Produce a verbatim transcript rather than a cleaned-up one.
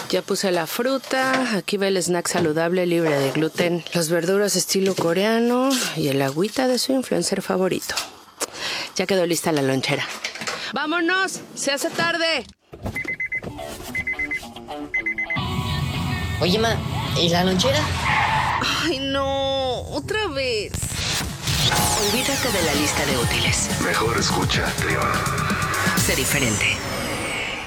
Ya puse la fruta, aquí va el snack saludable libre de gluten, los verduras estilo coreano y el agüita de su influencer favorito. Ya quedó lista la lonchera. ¡Vámonos! ¡Se hace tarde! Oye, ma, ¿y la lonchera? ¡Ay, no! ¡Otra vez! Olvídate de la lista de útiles. Mejor escucha, Trión. Sé diferente.